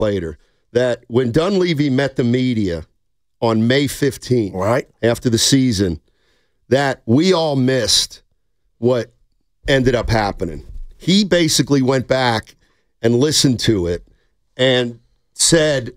later that when Dunleavy met the media on May 15th, right after the season, that we all missed what ended up happening. He basically went back and listened to it and said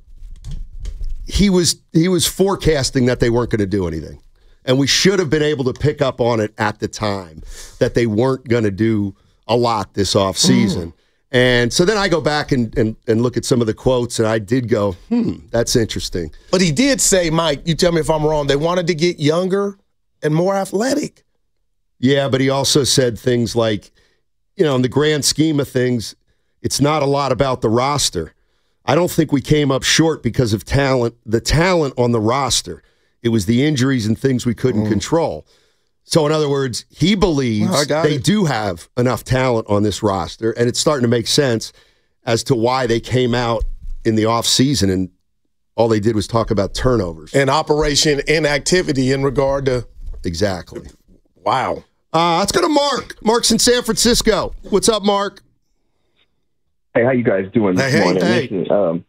he was forecasting that they weren't going to do anything. And we should have been able to pick up on it at the time that they weren't going to do a lot this offseason. And so then I go back and look at some of the quotes, and I did go, that's interesting. But he did say, Mike, you tell me if I'm wrong, they wanted to get younger and more athletic. Yeah, but he also said things like, in the grand scheme of things, it's not a lot about the roster. I don't think we came up short because of talent, the talent on the roster. It was the injuries and things we couldn't control. So, in other words, he believes they do have enough talent on this roster, and it's starting to make sense as to why they came out in the offseason and all they did was talk about turnovers. And operation inactivity in regard to... Exactly. Wow. Let's go to Mark. Mark's in San Francisco. What's up, Mark? Hey, how you guys doing this morning? Hey. Listen,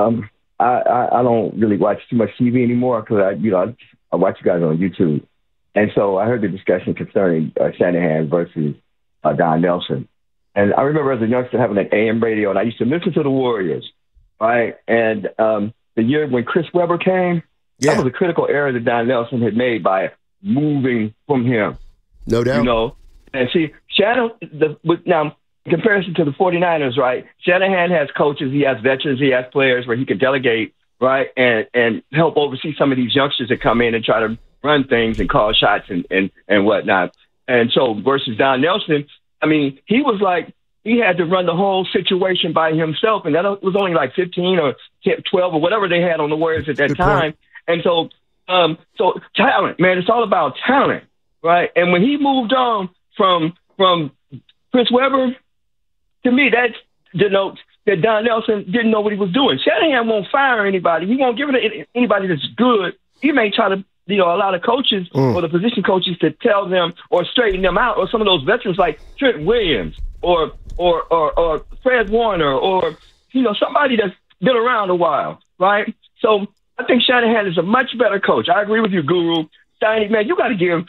I don't really watch too much TV anymore because I watch you guys on YouTube. And so I heard the discussion concerning Shanahan versus Don Nelson. And I remember as a youngster having an AM radio, and I used to listen to the Warriors, right? And the year when Chris Webber came, that was a critical error that Don Nelson had made by moving from him. No doubt. And see, now, in comparison to the 49ers, right, Shanahan has coaches, he has veterans, he has players where he can delegate, right, and help oversee some of these youngsters that come in and try to run things and call shots and whatnot. And so versus Don Nelson, I mean, he was like, he had to run the whole situation by himself, and that was only like 15 or 12 or whatever they had on the Warriors at that time. And so talent, man, it's all about talent, right? And when he moved on from Chris Webber, to me, that denotes that Don Nelson didn't know what he was doing. Shanahan won't fire anybody. He won't give it to anybody that's good. He may try to, a lot of coaches or the position coaches to tell them or straighten them out, or some of those veterans like Trent Williams or Fred Warner or, somebody that's been around a while, right? So I think Shanahan is a much better coach. I agree with you, Guru. Steiny, man, you got to give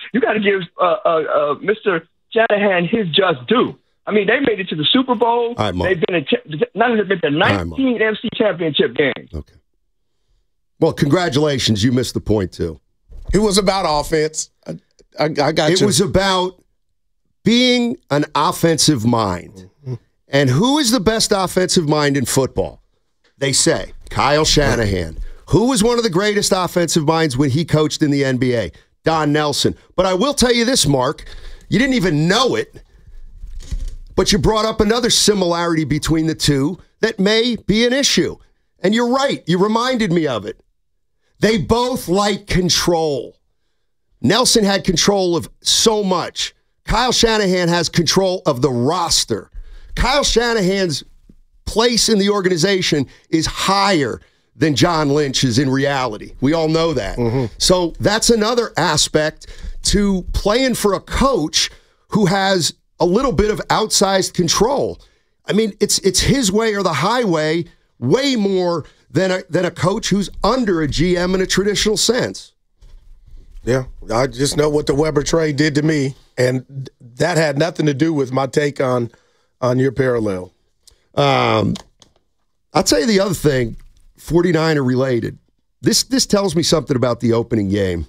Mr. Shanahan his just due. I mean, they made it to the Super Bowl. Right, they've been to 19 NFC championship games. Okay. Well, congratulations. You missed the point, too. It was about offense. I got you. It was about being an offensive mind. And who is the best offensive mind in football? They say Kyle Shanahan. Who was one of the greatest offensive minds when he coached in the NBA? Don Nelson. But I will tell you this, Mark. You didn't even know it, but you brought up another similarity between the two that may be an issue. And you're right. You reminded me of it. They both like control. Nelson had control of so much. Kyle Shanahan has control of the roster. Kyle Shanahan's place in the organization is higher than John Lynch's in reality. We all know that. So that's another aspect to playing for a coach who has a little bit of outsized control. I mean, it's his way or the highway way more than a coach who's under a GM in a traditional sense. Yeah, I just know what the Weber trade did to me, and that had nothing to do with my take on your parallel. I'll tell you the other thing, 49er related. This tells me something about the opening game.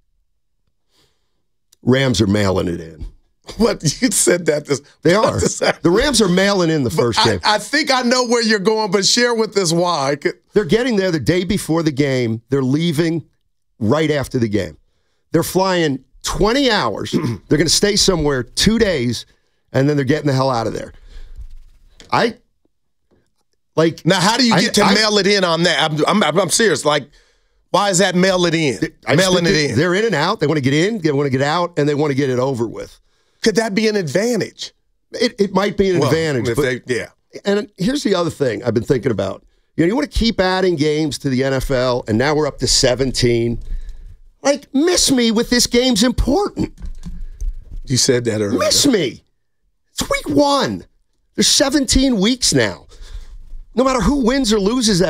Rams are mailing it in. What? You said that. They are. The Rams are mailing in the first game. I think I know where you're going, but share with us why. They're getting there the day before the game. They're leaving right after the game. They're flying 20 hours. They're going to stay somewhere 2 days, and then they're getting the hell out of there. Now, how do you get to mail it in on that? I'm serious. Like, why is that mail it in? Mailing it in. They're in and out. They want to get in, they want to get out, and they want to get it over with. Could that be an advantage? It might be an advantage. And here's the other thing I've been thinking about. You want to keep adding games to the NFL, and now we're up to 17. Like, miss me with this game's important. You said that earlier. Miss me. It's week 1. There's 17 weeks now. No matter who wins or loses that